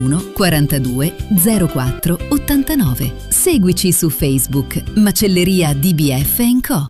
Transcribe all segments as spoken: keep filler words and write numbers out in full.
quarantadue zero quattro ottantanove. Seguici su Facebook Macelleria D B F and Co.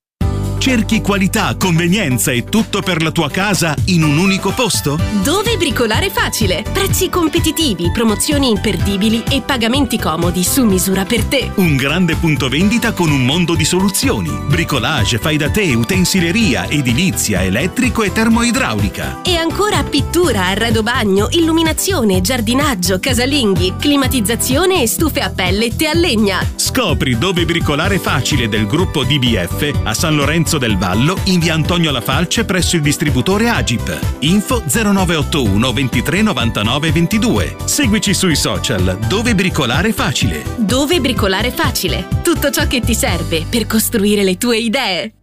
Cerchi qualità, convenienza e tutto per la tua casa in un unico posto? Dove Bricolare Facile. Prezzi competitivi, promozioni imperdibili e pagamenti comodi su misura per te. Un grande punto vendita con un mondo di soluzioni. Bricolage, fai da te, utensileria, edilizia, elettrico e termoidraulica. E ancora pittura, arredo bagno, illuminazione, giardinaggio, casalinghi, climatizzazione e stufe a pellet e a legna. Scopri Dove Bricolare Facile del gruppo D B F a San Lorenzo del Vallo in via Antonio La Falce presso il distributore Agip. Info zero nove otto uno ventitré novantanove ventidue. Seguici sui social Dove Bricolare Facile. Dove Bricolare Facile. Tutto ciò che ti serve per costruire le tue idee.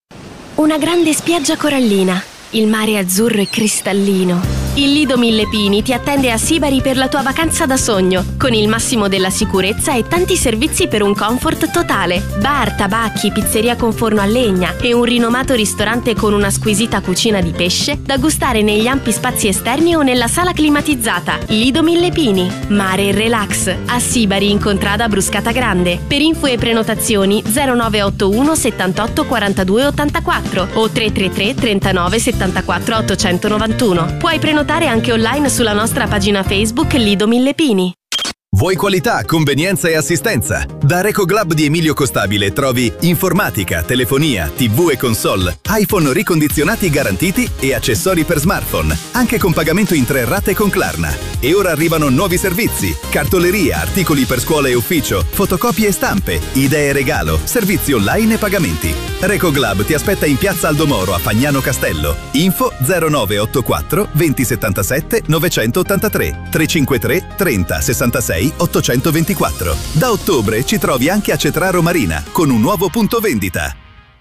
Una grande spiaggia corallina. Il mare azzurro e cristallino. Il Lido Mille Pini ti attende a Sibari per la tua vacanza da sogno, con il massimo della sicurezza e tanti servizi per un comfort totale. Bar, tabacchi, pizzeria con forno a legna e un rinomato ristorante con una squisita cucina di pesce da gustare negli ampi spazi esterni o nella sala climatizzata. Lido Mille Pini. Mare e relax. A Sibari in contrada Bruscata Grande. Per info e prenotazioni zero nove otto uno settantotto quarantadue ottantaquattro o tre tre tre trentanove settantaquattro ottocentonovantuno. Puoi prenotare anche online sulla nostra pagina Facebook Lido Mille Pini. Vuoi qualità, convenienza e assistenza? Da Recoglab di Emilio Costabile trovi informatica, telefonia, tivù e console, iPhone ricondizionati garantiti e accessori per smartphone, anche con pagamento in tre rate con Klarna. E ora arrivano nuovi servizi: cartoleria, articoli per scuola e ufficio, fotocopie e stampe, idee regalo, servizi online e pagamenti. Recoglab ti aspetta in piazza Aldomoro a Fagnano Castello. Info zero nove otto quattro venti settantasette novecentottantatré tre cinque tre trenta sessantasei ottocentoventiquattro. Da ottobre ci trovi anche a Cetraro Marina con un nuovo punto vendita.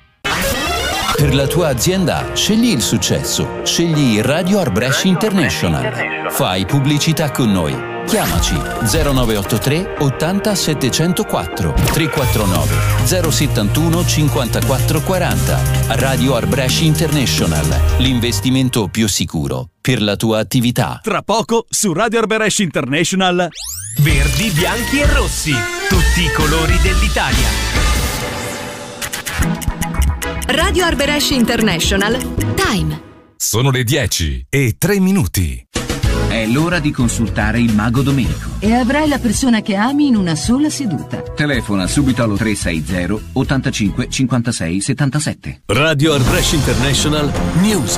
Per la tua azienda scegli il successo, scegli Radio Arbresh International. Fai pubblicità con noi. Chiamaci zero nove otto tre ottanta settecentoquattro tre quattro nove zero settantuno cinquantaquattro quaranta. Radio Arbresh International, l'investimento più sicuro per la tua attività. Tra poco su Radio Arbresh International. Verdi, bianchi e rossi, tutti i colori dell'Italia. Radio Arbresh International. Time. Sono le dieci e tre minuti. È l'ora di consultare il Mago Domenico. E avrai la persona che ami in una sola seduta. Telefona subito allo tre sei zero ottantacinque cinquantasei settantasette. Radio Arbresh International News.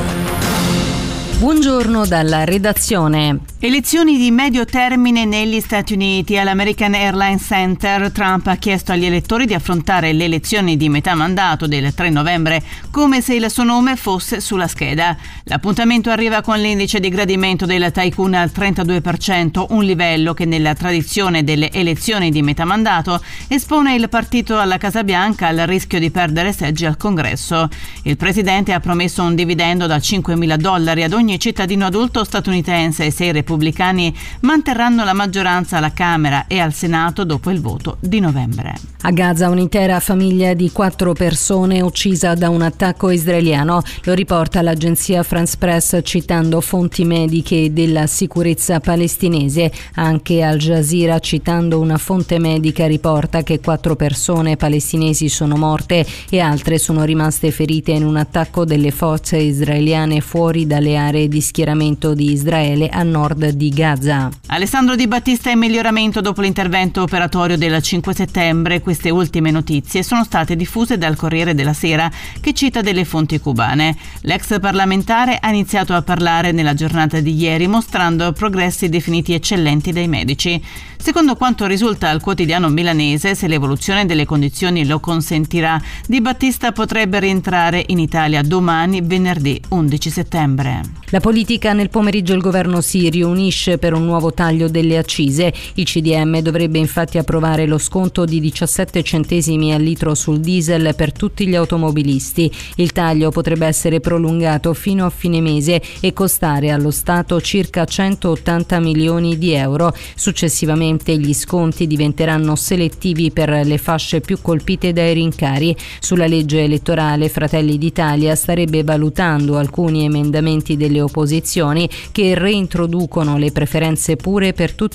Buongiorno dalla redazione. Elezioni di medio termine negli Stati Uniti. All'American Airlines Center Trump ha chiesto agli elettori di affrontare le elezioni di metà mandato del tre novembre come se il suo nome fosse sulla scheda. L'appuntamento arriva con l'indice di gradimento del tycoon al trentadue per cento, un livello che nella tradizione delle elezioni di metà mandato espone il partito alla Casa Bianca al rischio di perdere seggi al Congresso. Il presidente ha promesso un dividendo da cinquemila dollari ad ogni cittadino adulto statunitense se i repubblicani manterranno la maggioranza alla Camera e al Senato dopo il voto di novembre. A Gaza un'intera famiglia di quattro persone uccisa da un attacco israeliano, lo riporta l'agenzia France Press citando fonti mediche della sicurezza palestinese. Anche Al Jazeera, citando una fonte medica, riporta che quattro persone palestinesi sono morte e altre sono rimaste ferite in un attacco delle forze israeliane fuori dalle aree di schieramento di Israele a nord di Gaza. Alessandro Di Battista in miglioramento dopo l'intervento operatorio del cinque settembre. Queste ultime notizie sono state diffuse dal Corriere della Sera, che cita delle fonti cubane. L'ex parlamentare ha iniziato a parlare nella giornata di ieri, mostrando progressi definiti eccellenti dai medici. Secondo quanto risulta al quotidiano milanese, se l'evoluzione delle condizioni lo consentirà, Di Battista potrebbe rientrare in Italia domani, venerdì undici settembre. La politica. Nel pomeriggio il governo si riunisce per un nuovo taglio delle accise. Il C D M dovrebbe infatti approvare lo sconto di diciassette centesimi al litro sul diesel per tutti gli automobilisti. Il taglio potrebbe essere prolungato fino a fine mese e costare allo Stato circa centottanta milioni di euro. Successivamente gli sconti diventeranno selettivi per le fasce più colpite dai rincari. Sulla legge elettorale Fratelli d'Italia starebbe valutando alcuni emendamenti delle delle opposizioni che reintroducono le preferenze pure per tutti